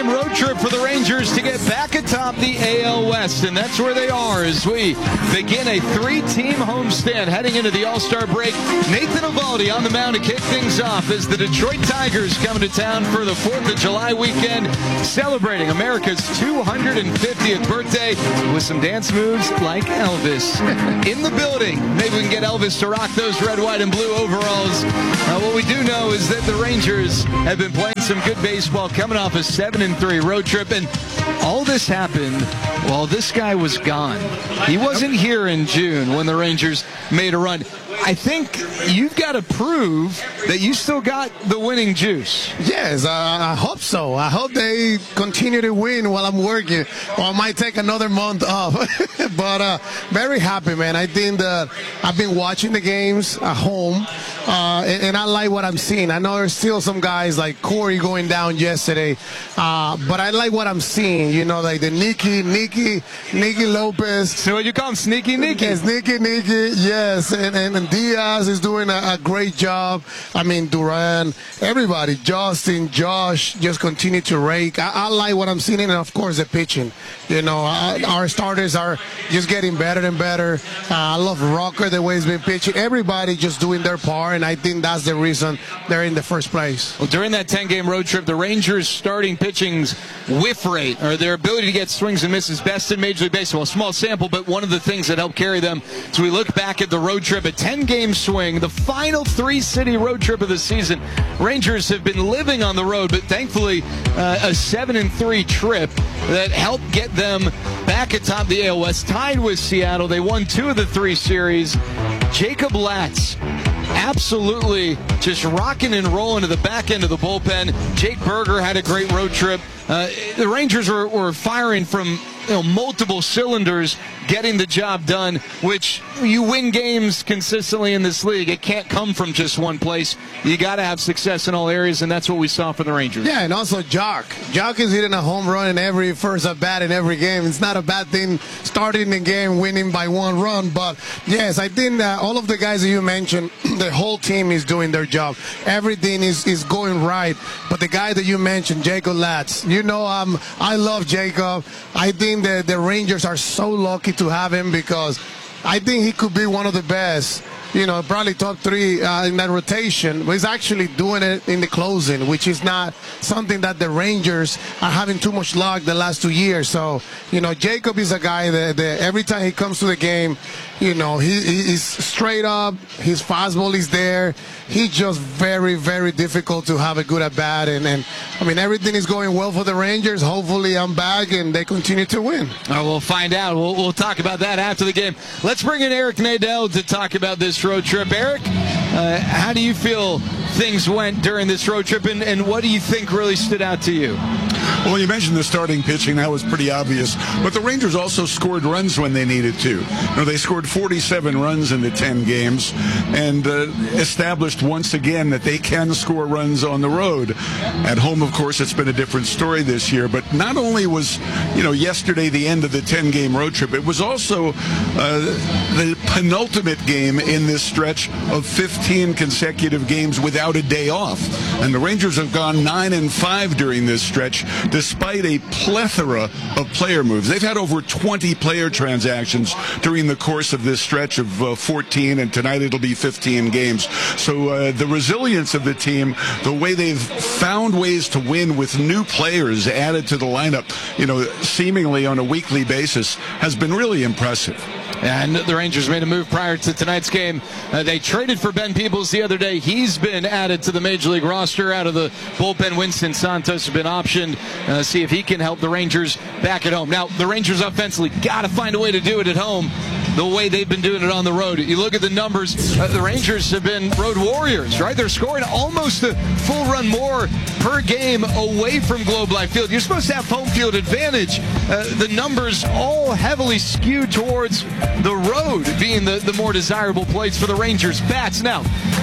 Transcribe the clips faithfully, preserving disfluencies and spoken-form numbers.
ten-game road trip for the Rangers to get back atop the A L West, and that's where they are as we begin a three-team homestand heading into the All-Star break. Nathan Eovaldi on the mound to kick things off as the Detroit Tigers come to town for the fourth of July weekend, celebrating America's two hundred fiftieth birthday with some dance moves like Elvis. In the building, maybe we can get Elvis to rock those red, white, and blue overalls. Uh, what we do know is that the Rangers have been playing some good baseball, coming off a seven and three road trip, and all this happened while this guy was gone. He wasn't here in June when the Rangers made a run. I think you've got to prove that you still got the winning juice. Yes, uh, I hope so. I hope they continue to win while I'm working, or I might take another month off. But uh, very happy, man. I think that I've been watching the games at home, uh, and, and I like what I'm seeing. I know there's still some guys like Corey going down yesterday, uh, but I like what I'm seeing. You know, like the Nicky, Nicky, Nicky Lopez. So what you call him, Sneaky Nicky? Yes, Nicky, Nicky, yes, and, and, and Diaz is doing a, a great job. I mean, Duran, everybody, Justin, Josh, just continue to rake. I, I like what I'm seeing, and of course the pitching. You know, I, our starters are just getting better and better. Uh, I love Rocker, the way he's been pitching. Everybody just doing their part, and I think that's the reason they're in the first place. Well, during that ten-game road trip, the Rangers' starting pitching's whiff rate, or their ability to get swings and misses, best in Major League Baseball. A small sample, but one of the things that helped carry them. So we look back at the road trip, a ten-game swing, the final three-city road trip of the season. Rangers have been living on the road, but thankfully uh, a seven and three trip that helped get them back atop the A L West, tied with Seattle. They won two of the three series. Jacob Latz absolutely just rocking and rolling to the back end of the bullpen. Jake Berger had a great road trip. Uh, the Rangers were, were firing from you know, multiple cylinders, getting the job done, which you win games consistently in this league. It can't come from just one place. You got to have success in all areas, and that's what we saw for the Rangers. Yeah, and also Jock. Jock is hitting a home run in every first at bat in every game. It's not a bad thing starting the game, winning by one run. But, yes, I think that all of the guys that you mentioned, the whole team is doing their job. Everything is, is going right. But the guy that you mentioned, Jacob Latz, you know um, I love Jacob. I think that the Rangers are so lucky to have him because I think he could be one of the best. You know, probably top three uh, in that rotation, but he's actually doing it in the closing, which is not something that the Rangers are having too much luck the last two years. So, you know, Jacob is a guy that, that every time he comes to the game, you know, he, he's straight up, his fastball is there. He's just very, very difficult to have a good at bat. And, and I mean, everything is going well for the Rangers. Hopefully I'm back and they continue to win. Uh, we'll find out. We'll, we'll talk about that after the game. Let's bring in Eric Nadel to talk about this road trip. Eric, uh, how do you feel things went during this road trip, and, and what do you think really stood out to you? Well, you mentioned the starting pitching. That was pretty obvious. But the Rangers also scored runs when they needed to. You know, they scored forty-seven runs in the ten games and uh, established once again that they can score runs on the road. At home, of course, it's been a different story this year. But not only was, you know, yesterday the end of the ten-game road trip, it was also uh, the penultimate game in this stretch of fifteen consecutive games without a day off. And the Rangers have gone nine and five during this stretch, despite a plethora of player moves. They've had over twenty player transactions during the course of this stretch of uh, fourteen, and tonight it'll be fifteen games. So uh, the resilience of the team, the way they've found ways to win with new players added to the lineup, you know, seemingly on a weekly basis, has been really impressive. And the Rangers made a move prior to tonight's game. Uh, they traded for Ben Peebles the other day. He's been added to the Major League roster out of the bullpen. Winston Santos has been optioned. Uh, see if he can help the Rangers back at home. Now, the Rangers offensively got to find a way to do it at home the way they've been doing it on the road. You look at the numbers, uh, the Rangers have been road warriors, right? They're scoring almost a full run more per game away from Globe Life Field. You're supposed to have home field advantage. Uh, the numbers all heavily skewed towards the road being the, the more desirable place for the Rangers bats. Now,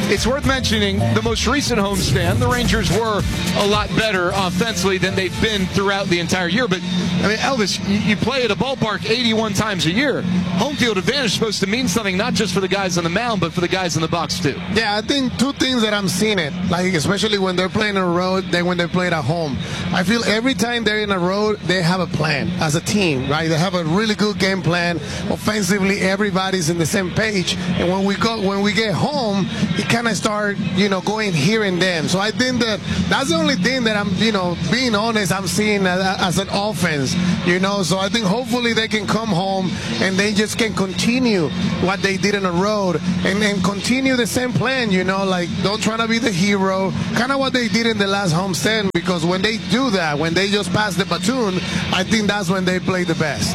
it's worth mentioning the most recent homestand, the Rangers were a lot better offensively than they've been throughout the entire year. But, I mean, Elvis, you, you play at a ballpark eighty-one times a year. Home field advantage is supposed to mean something not just for the guys on the mound, but for the guys in the box, too. Yeah, I think two things that I'm seeing it, like especially when they're playing on the road, then when they play at home. I feel every time they're in a road, they have a plan as a team, right? They have a really good game plan. Offensively, everybody's in the same page. And when we go, when we get home, it kind of start, you know, going here and then. So I think that that's the only thing that I'm, you know, being honest, I'm seeing as, as an offense, you know. So I think hopefully they can come home and they just can continue what they did on the road and, and continue the same plan, you know, like don't try to be the hero, kind of what they did in the last homestand, because when they do that, when they just pass the platoon, I think that's when they play the best.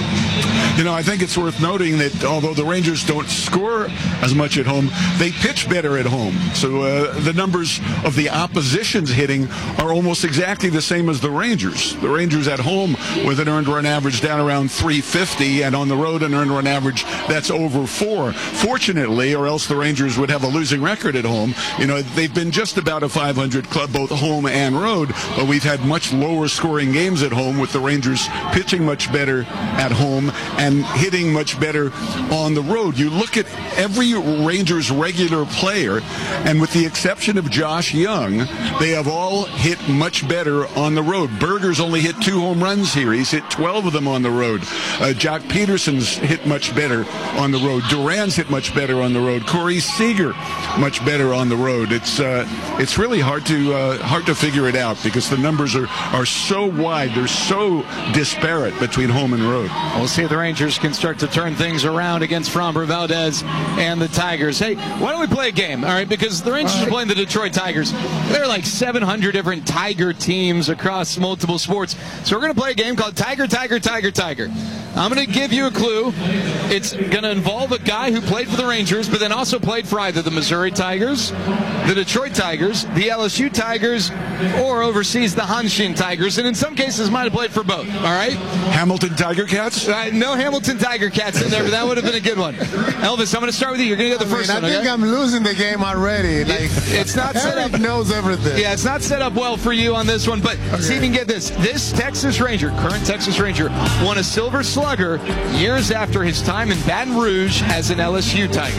You know, I think it's worth noting that although the Rangers don't score as much at home, they pitch better at home. So uh, the numbers of the opposition's hitting are almost exactly the same as the Rangers. The Rangers at home with an earned run average down around three fifty, and on the road an earned run average that's over four. Fortunately, or else the Rangers would have a losing record at home. You know, they've been just about a five hundred club, both home and road, but we've had much lower scoring games at home with the Rangers pitching much better at home and hitting much better on the road. You look at every Rangers regular player, and with the exception of Josh Young, they have all hit much better on the road. Berger's only hit two home runs here. He's hit twelve of them on the road. Uh, Jock Peterson's hit much better on the road. Duran's hit much better on the road. Corey Seager much better on the road. It's uh, it's really hard to uh, hard to figure it out because the numbers are, are so wide. They're so disparate between home and road. We'll see if the Rangers can start to turn things around against Framber Valdez and the Tigers. Hey, why don't we play a game, all right? Because the Rangers are playing the Detroit Tigers. There are like seven hundred different Tiger teams across multiple sports. So we're going to play a game called Tiger, Tiger, Tiger, Tiger. I'm going to give you a clue. It's going to involve a guy who played for the Rangers, but then also played for either the Missouri Tigers, the Detroit Tigers, the L S U Tigers, or overseas the Hanshin Tigers, and in some cases might have played for both, all right? Hamilton Tiger Cats? Uh, no Hamilton Tiger Cats in there, but that would have been a good one. Elvis, I'm going to start with you. You're going to get the I first mean, one, I think okay? I'm losing the game already. Like, It, it's not set up. Eric knows everything. Yeah, it's not set up well for you on this one, but Okay. see if you can get this. This Texas Ranger, current Texas Ranger, won a Silver Slugger years after his time in Baton Rouge as an L S U Tiger.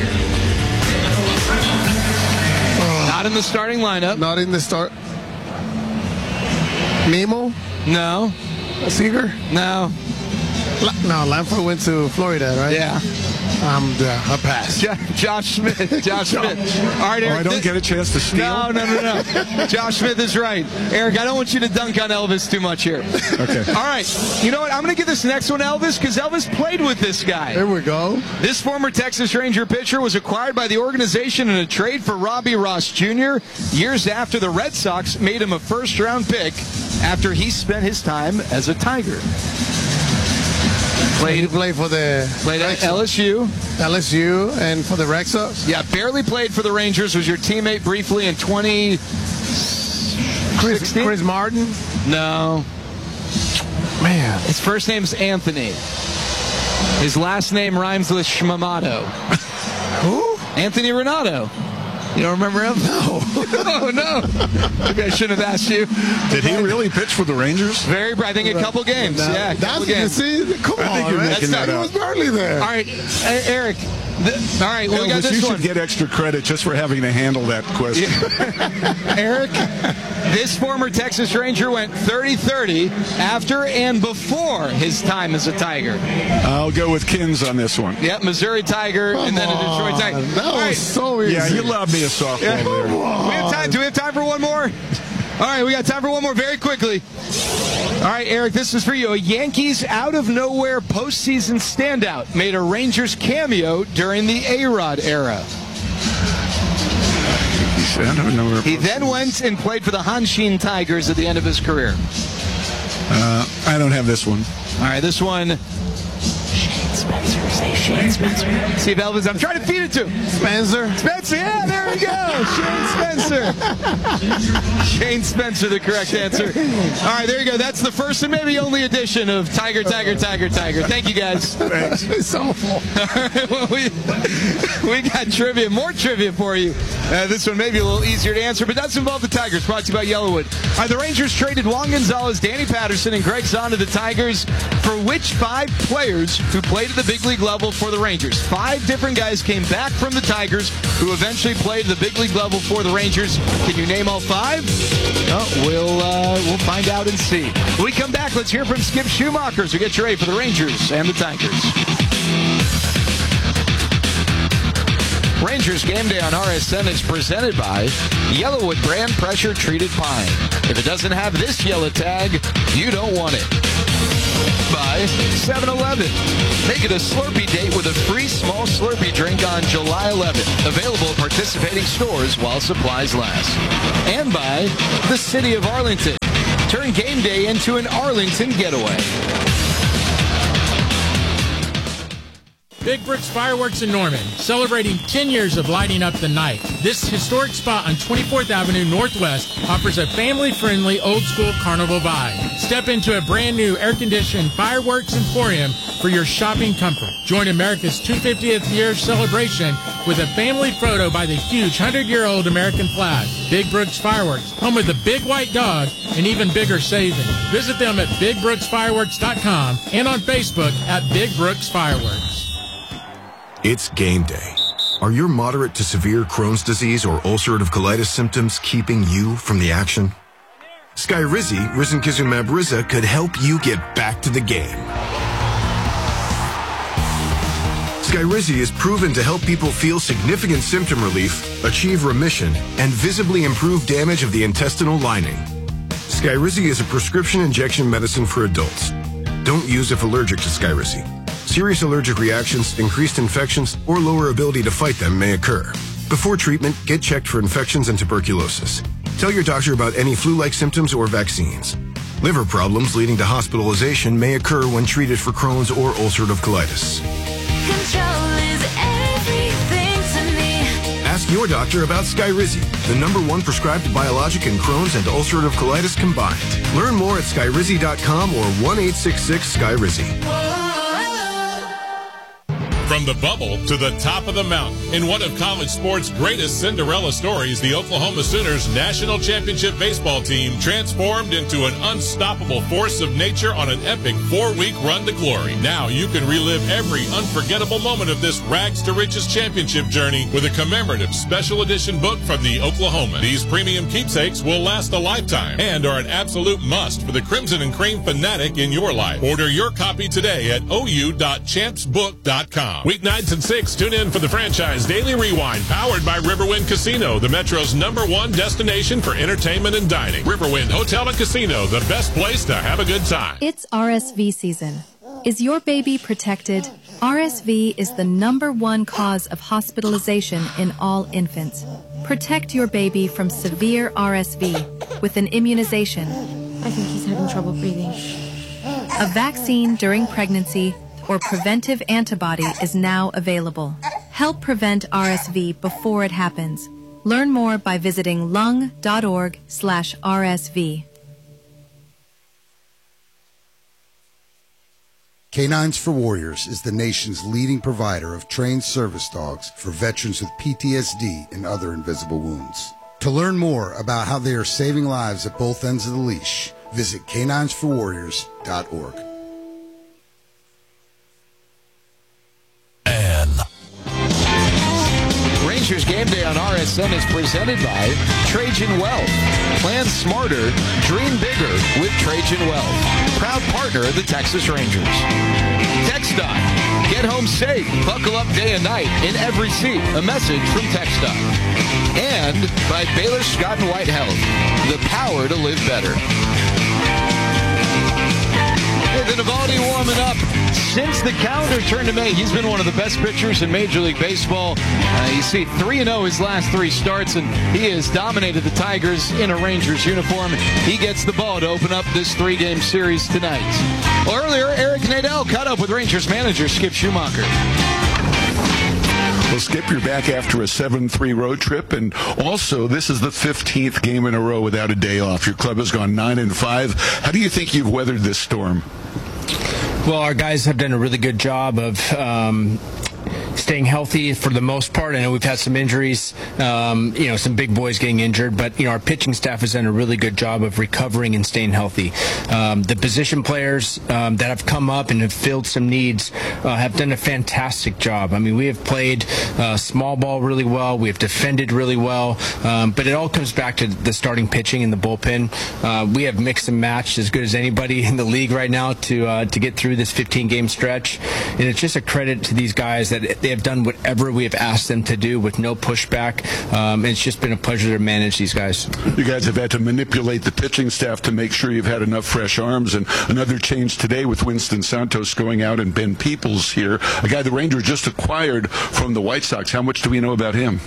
Not in the starting lineup. Not in the start. Nemo? No. Seager? No. La- no, Lanford went to Florida, right? Yeah. Um, yeah, a pass. Jo- Josh Smith. Josh Smith. All right, Oh, Eric. I don't th- get a chance to steal? No, no, no, no. Josh Smith is right. Eric, I don't want you to dunk on Elvis too much here. Okay. All right. You know what? I'm going to give this next one Elvis because Elvis played with this guy. There we go. This former Texas Ranger pitcher was acquired by the organization in a trade for Robbie Ross Junior years after the Red Sox made him a first-round pick after he spent his time as a Tiger. He Played, played for the played at L S U. L S U and for the Red Sox. Yeah, barely played for the Rangers. Was your teammate briefly in twenty Chris, sixteen? Chris Martin. No. Man. His first name's Anthony. His last name rhymes with Shmamato. Who? Anthony Renato. You don't remember him? No. Oh, no. Maybe I shouldn't have asked you. Did he really pitch for the Rangers? Very bright. I think a couple games. That- Yeah, a couple that's you games. see. Come I on, think you're man. making That's that not- up. He was barely there. All right, uh, Eric. The, all right, well, we got Elvis, you this should one. get extra credit just for having to handle that question. Eric, this former Texas Ranger went thirty thirty after and before his time as a Tiger. I'll go with Kins on this one. Yep, Missouri Tiger Come and then a Detroit on. Tiger. That All was right. so easy. Yeah, you lobbed me a softball Yeah. there. We have time. Do we have time for one more? All right, we got time for one more very quickly. All right, Eric, this is for you. A Yankees out-of-nowhere postseason standout made a Rangers cameo during the A-Rod era. I don't know where He then went and played for the Hanshin Tigers at the end of his career. Uh, I don't have this one. All right, this one Spencer. Say Shane Spencer. Steve Elvis, I'm trying to feed it to him. Spencer. Spencer, yeah, there we go. Shane Spencer. Shane Spencer, the correct answer. All right, there you go. That's the first and maybe only edition of Tiger, Tiger, Tiger, Tiger. Thank you, guys. Thanks. It's awful. All right, well, we, we got trivia, more trivia for you. Uh, this one may be a little easier to answer, but that's involved the Tigers, brought to you by Yellowwood. All right, the Rangers traded Juan Gonzalez, Danny Patterson, and Greg Zahn to the Tigers for which five players who played at the big league level for the Rangers? Five different guys came back from the Tigers who eventually played at the big league level for the Rangers. Can you name all five? Oh, we'll, uh, we'll find out and see. When we come back, let's hear from Skip Schumacher as we get you ready for the Rangers and the Tigers. Rangers Game Day on R S N is presented by Yellowwood brand pressure treated pine. If it doesn't have this yellow tag, you don't want it. By seven eleven. Make it a Slurpee date with a free small Slurpee drink on July eleventh. Available at participating stores while supplies last. And by the City of Arlington. Turn game day into an Arlington getaway. Big Brooks Fireworks in Norman, celebrating ten years of lighting up the night. This historic spot on twenty-fourth Avenue Northwest offers a family-friendly, old-school carnival vibe. Step into a brand-new air-conditioned fireworks emporium for your shopping comfort. Join America's two hundred fiftieth year celebration with a family photo by the huge one hundred year old American flag. Big Brooks Fireworks, home of the big white dog and even bigger savings. Visit them at big brooks fireworks dot com and on Facebook at Big Brooks Fireworks. It's game day. Are your moderate to severe Crohn's disease or ulcerative colitis symptoms keeping you from the action? Skyrizi, risankizumab Riza, could help you get back to the game. Skyrizi is proven to help people feel significant symptom relief, achieve remission, and visibly improve damage of the intestinal lining. Skyrizi is a prescription injection medicine for adults. Don't use if allergic to Skyrizi. Serious allergic reactions, increased infections, or lower ability to fight them may occur. Before treatment, get checked for infections and tuberculosis. Tell your doctor about any flu-like symptoms or vaccines. Liver problems leading to hospitalization may occur when treated for Crohn's or ulcerative colitis. Control is everything to me. Ask your doctor about Skyrizi, the number one prescribed biologic in Crohn's and ulcerative colitis combined. Learn more at skyrizi dot com or one eight six six Skyrizi. From the bubble to the top of the mountain, in one of college sports' greatest Cinderella stories, the Oklahoma Sooners national championship baseball team transformed into an unstoppable force of nature on an epic four-week run to glory. Now you can relive every unforgettable moment of this rags to riches championship journey with a commemorative special edition book from the Oklahoman. These premium keepsakes will last a lifetime and are an absolute must for the Crimson and Cream fanatic in your life. Order your copy today at o u dot champs book dot com. Weeknights at six, tune in for the Franchise Daily Rewind, powered by Riverwind Casino, the Metro's number one destination for entertainment and dining. Riverwind Hotel and Casino, the best place to have a good time. It's R S V season. Is your baby protected? R S V is the number one cause of hospitalization in all infants. Protect your baby from severe R S V with an immunization. I think he's having trouble breathing. A vaccine during pregnancy or preventive antibody is now available. Help prevent R S V before it happens. Learn more by visiting lung dot org slash R S V. Canines for Warriors is the nation's leading provider of trained service dogs for veterans with P T S D and other invisible wounds. To learn more about how they are saving lives at both ends of the leash, visit canines for warriors dot org. Rangers Game Day on R S N is presented by Trajan Wealth. Plan smarter, dream bigger with Trajan Wealth. Proud partner of the Texas Rangers. TxDOT. Get home safe. Buckle up day and night in every seat. A message from TxDOT. And by Baylor Scott and White Health. The power to live better. Hey, the Navalny warming up. since the calendar turned to May, he's been one of the best pitchers in Major League Baseball. Uh, you see three and oh his last three starts, and he has dominated the Tigers in a Rangers uniform. He gets the ball to open up this three-game series tonight. Well, earlier, Eric Nadel caught up with Rangers manager Skip Schumacher. Well, Skip, you're back after a seven three road trip, and also this is the fifteenth game in a row without a day off. Your club has gone nine and five. How do you think you've weathered this storm? Well, our guys have done a really good job of um, staying healthy for the most part. I know we've had some injuries, um, you know, some big boys getting injured, but, you know, our pitching staff has done a really good job of recovering and staying healthy. Um, the position players um, that have come up and have filled some needs uh, have done a fantastic job. I mean, we have played uh, small ball really well. We have defended really well, um, but it all comes back to the starting pitching and the bullpen. Uh, we have mixed and matched as good as anybody in the league right now to uh, to get through this fifteen-game stretch, and it's just a credit to these guys that they have done whatever we have asked them to do with no pushback. Um, it's just been a pleasure to manage these guys. You guys have had to manipulate the pitching staff to make sure you've had enough fresh arms, and another change today with Winston Santos going out and Ben Peoples here, a guy the Rangers just acquired from the White Sox. How much do we know about him?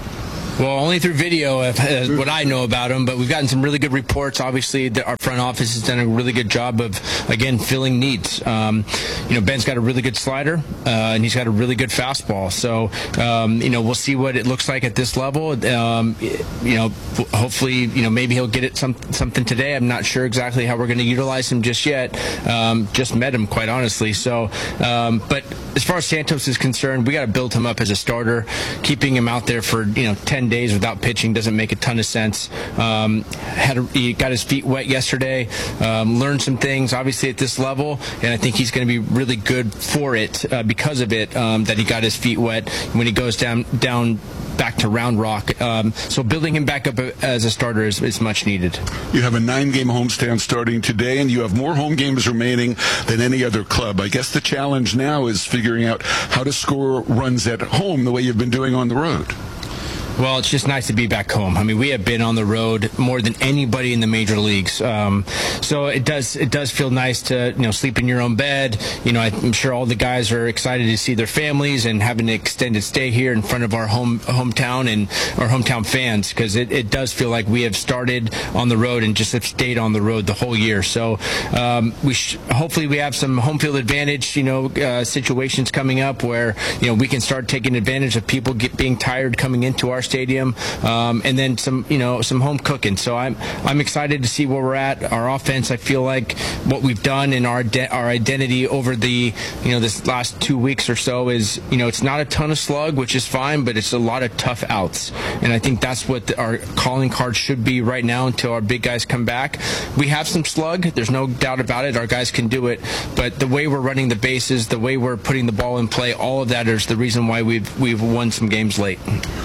Well, only through video of uh, what I know about him, but we've gotten some really good reports. Obviously, the, our front office has done a really good job of, again, filling needs. Um, you know, Ben's got a really good slider, uh, and he's got a really good fastball. So, um, you know, we'll see what it looks like at this level. Um, you know, hopefully, you know, maybe he'll get it some, something today. I'm not sure exactly how we're going to utilize him just yet. Um, just met him, quite honestly. So, um, but as far as Santos is concerned, we got to build him up as a starter. Keeping him out there for, you know, ten days without pitching doesn't make a ton of sense. Um, had a, he got his feet wet yesterday, um, learned some things obviously at this level, and I think he's going to be really good for it uh, because of it, um, that he got his feet wet when he goes down down back to Round Rock. Um, so building him back up as a starter is, is much needed. You have a nine-game homestand starting today, and you have more home games remaining than any other club. I guess the challenge now is figuring out how to score runs at home the way you've been doing on the road. Well, it's just nice to be back home. I mean, we have been on the road more than anybody in the major leagues. Um, so it does it does feel nice to, you know, sleep in your own bed. You know, I'm sure all the guys are excited to see their families and have an extended stay here in front of our home hometown and our hometown fans, because it, it does feel like we have started on the road and just have stayed on the road the whole year. So um, we sh- hopefully we have some home field advantage, you know, uh, situations coming up where, you know, we can start taking advantage of people get, being tired coming into our stadium, um, and then some, you know, some home cooking. So I'm I'm excited to see where we're at. Our offense, I feel like what we've done in our de- our identity over the, you know, this last two weeks or so is, you know, it's not a ton of slug, which is fine, but it's a lot of tough outs, and I think that's what the, our calling card should be right now until our big guys come back. We have some slug, there's no doubt about it. Our guys can do it, but the way we're running the bases, the way we're putting the ball in play, all of that is the reason why we've we've won some games late.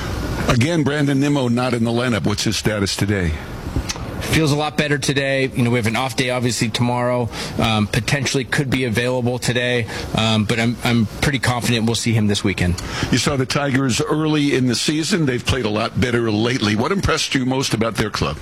Again, Brandon Nimmo not in the lineup. What's his status today? Feels a lot better today. You know, we have an off day obviously tomorrow. Um, potentially could be available today, um, but I'm I'm pretty confident we'll see him this weekend. You saw the Tigers early in the season. They've played a lot better lately. What impressed you most about their club?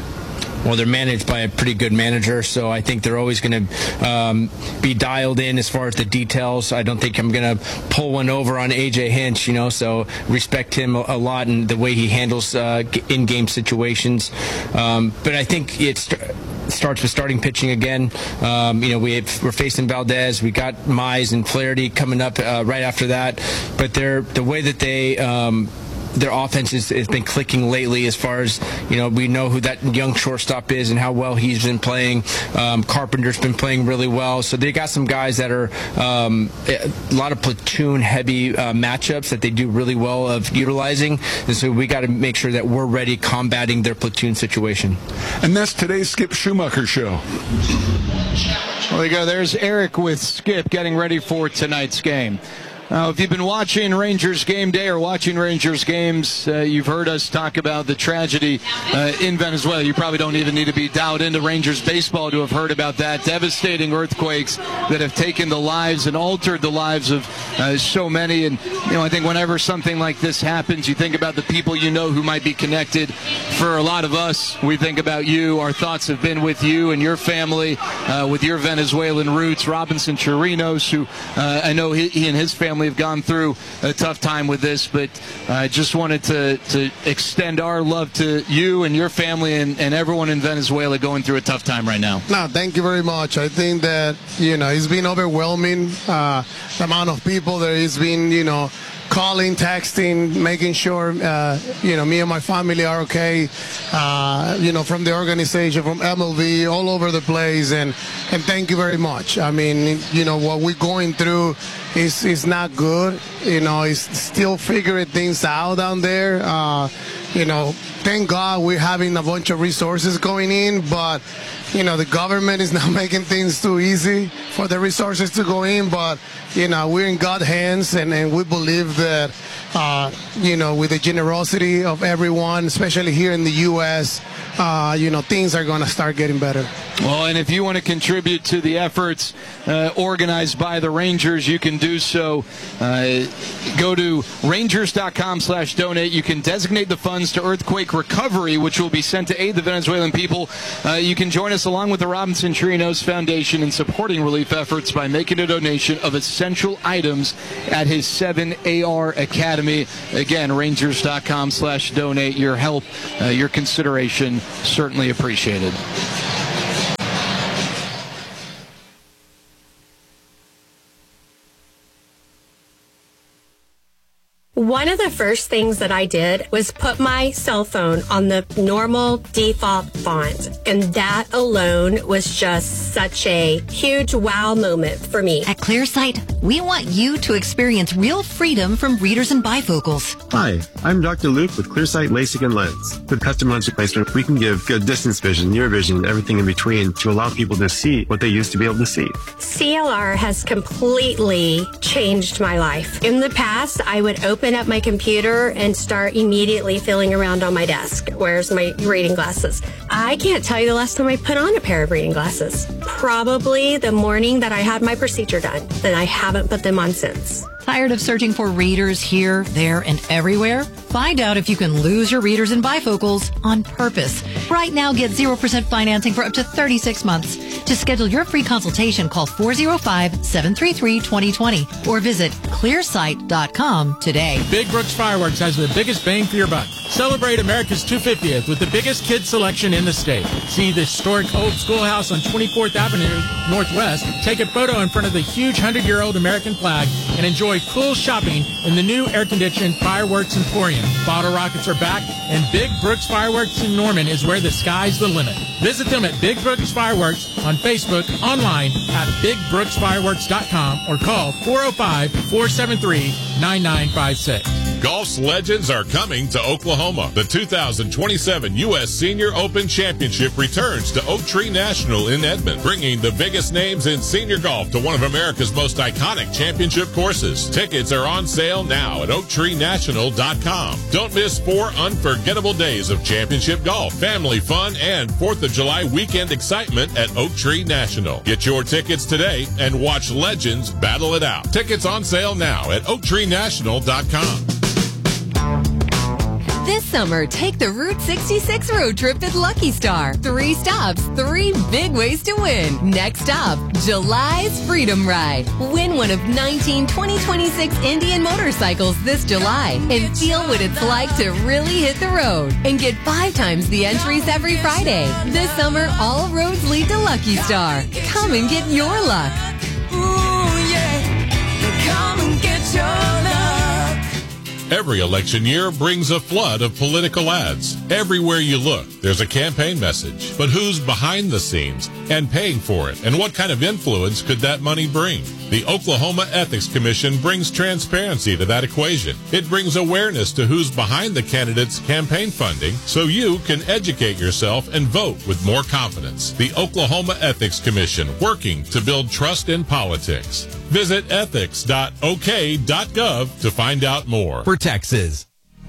Well, they're managed by a pretty good manager, so I think they're always going to um, be dialed in as far as the details. I don't think I'm going to pull one over on A J Hinch, you know, so respect him a lot and the way he handles uh, in-game situations. Um, but I think it st- starts with starting pitching again. Um, you know, we have, we're facing Valdez. We got Mize and Flaherty coming up uh, right after that. But they're, the way that they... Um, their offense has, has been clicking lately as far as, you know, we know who that young shortstop is and how well he's been playing. Um, Carpenter's been playing really well. So they got some guys that are um, a lot of platoon-heavy uh, matchups that they do really well of utilizing. And so we got to make sure that we're ready combating their platoon situation. And that's today's Skip Schumacher Show. Well, there you go. There's Eric with Skip getting ready for tonight's game. Uh, if you've been watching Rangers game day or watching Rangers games, uh, you've heard us talk about the tragedy uh, in Venezuela. You probably don't even need to be dialed into Rangers baseball to have heard about that. Devastating earthquakes that have taken the lives and altered the lives of uh, so many. And, you know, I think whenever something like this happens, you think about the people you know who might be connected. For a lot of us, we think about you. Our thoughts have been with you and your family, uh, with your Venezuelan roots. Robinson Chirinos, who uh, I know he, he and his family have gone through a tough time with this, but I uh, just wanted to, to extend our love to you and your family and, and everyone in Venezuela going through a tough time right now. No, thank you very much. I think that, you know, it's been overwhelming, uh, the amount of people that has been, you know, calling, texting, making sure, uh, you know, me and my family are okay, uh, you know, from the organization, from M L B, all over the place, and, and thank you very much. I mean, you know, what we're going through is, is not good. You know, it's still figuring things out down there. Uh, you know, thank God we're having a bunch of resources going in, but, you know, the government is not making things too easy for the resources to go in, but, you know, we're in God's hands, and, and we believe that, uh, you know, with the generosity of everyone, especially here in the U S, uh, you know, things are going to start getting better. Well, and if you want to contribute to the efforts uh, organized by the Rangers, you can do so. Uh, go to rangers.com slash donate. You can designate the funds to earthquake recovery, which will be sent to aid the Venezuelan people. Uh, you can join us along with the Robinson Chirinos Foundation in supporting relief efforts by making a donation of essential items at his seven A R Academy. Again, rangers.com slash donate. Your help, uh, your consideration, certainly appreciated. One of the first things that I did was put my cell phone on the normal default font, and that alone was just such a huge wow moment for me. At ClearSight, we want you to experience real freedom from readers and bifocals. Hi, I'm Doctor Luke with ClearSight LASIK and Lens. With custom lens replacement, we can give good distance vision, near vision, and everything in between to allow people to see what they used to be able to see. C L R has completely changed my life. In the past, I would open up my computer and start immediately feeling around on my desk. Where's my reading glasses? I can't tell you the last time I put on a pair of reading glasses. Probably the morning that I had my procedure done. Then I haven't put them on since. Tired of searching for readers here, there, and everywhere? Find out if you can lose your readers and bifocals on purpose. Right now, get zero percent financing for up to thirty-six months. To schedule your free consultation, call four oh five, seven three three, two oh two oh or visit clear sight dot com today. Big Brooks Fireworks has the biggest bang for your buck. Celebrate America's two hundred fiftieth with the biggest kids selection in the state. See the historic old schoolhouse on twenty-fourth Avenue Northwest. Take a photo in front of the huge hundred-year-old American flag and enjoy cool shopping in the new air-conditioned Fireworks Emporium. Bottle rockets are back, and Big Brooks Fireworks in Norman is where the sky's the limit. Visit them at Big Brooks Fireworks on Facebook, online at big brooks fireworks dot com, or call four oh five, four seven three, nine nine five six. Golf's legends are coming to Oklahoma. The two thousand twenty-seven U S Senior Open Championship returns to Oak Tree National in Edmond, bringing the biggest names in senior golf to one of America's most iconic championship courses. Tickets are on sale now at oak tree national dot com. Don't miss four unforgettable days of championship golf, family fun, and fourth of July weekend excitement at Oak Tree National. Get your tickets today and watch legends battle it out. Tickets on sale now at oak tree national dot com. This summer, take the Route sixty-six road trip at Lucky Star. Three stops, three big ways to win. Next stop, July's Freedom Ride. Win one of nineteen twenty twenty-six Indian motorcycles this July and feel what it's like to really hit the road. And get five times the entries every Friday. This summer, all roads lead to Lucky Star. Come and get your luck. Ooh, yeah. Come and get your luck. Every election year brings a flood of political ads. Everywhere you look, there's a campaign message. But who's behind the scenes and paying for it? And what kind of influence could that money bring? The Oklahoma Ethics Commission brings transparency to that equation. It brings awareness to who's behind the candidate's campaign funding so you can educate yourself and vote with more confidence. The Oklahoma Ethics Commission, working to build trust in politics. Visit ethics dot o k dot gov to find out more. For Texas.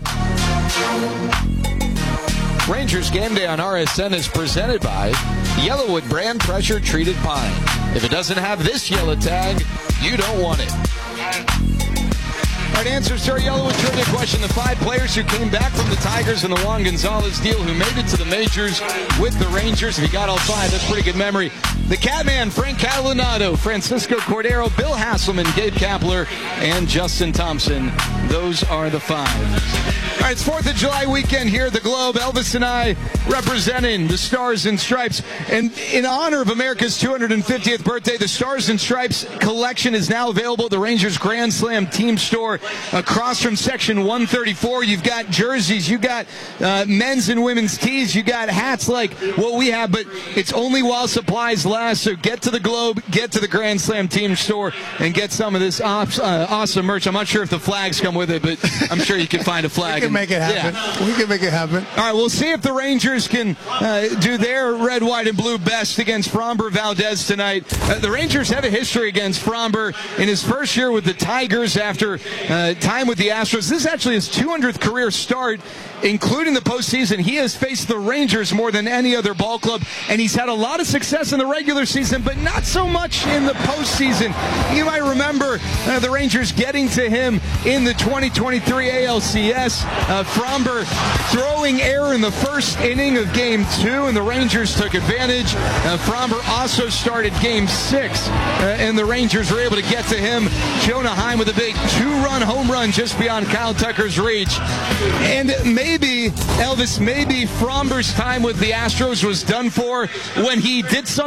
Rangers Game Day on R S N is presented by Yellowwood brand pressure treated pine. If it doesn't have this yellow tag, you don't want it. All right, answers to our Yellowwood trivia question. The five players who came back from the Tigers in the Juan Gonzalez deal who made it to the majors with the Rangers. If you got all five, that's pretty good memory. The Catman, Frank Catalinato, Francisco Cordero, Bill Hasselman, Gabe Kapler, and Justin Thompson. Those are the five. All right, it's fourth of July weekend here at the Globe. Elvis and I representing the Stars and Stripes. And in honor of America's two hundred fiftieth birthday, the Stars and Stripes collection is now available at the Rangers Grand Slam Team Store across from Section one thirty-four. You've got jerseys, you got uh, men's and women's tees, you got hats like what we have, but it's only while supplies last. So get to the Globe, get to the Grand Slam Team Store, and get some of this op- uh, awesome merch. I'm not sure if the flags come with it, but I'm sure you can find a flag. We can and, make it happen. Yeah. We can make it happen. All right, we'll see if the Rangers can uh, do their red, white, and blue best against Framber Valdez tonight. Uh, the Rangers have a history against Framber in his first year with the Tigers after uh, time with the Astros. This is actually his two hundredth career start, including the postseason. He has faced the Rangers more than any other ball club, and he's had a lot of success in the regular season, but not so much in the postseason. You might remember uh, the Rangers getting to him in the twenty twenty-three A L C S. Uh, Framber throwing error in the first inning of Game two, and the Rangers took advantage. Uh, Framber also started Game six, uh, and the Rangers were able to get to him. Jonah Heim with a big two-run home run just beyond Kyle Tucker's reach. And maybe, Elvis, maybe Framber's time with the Astros was done for when he did something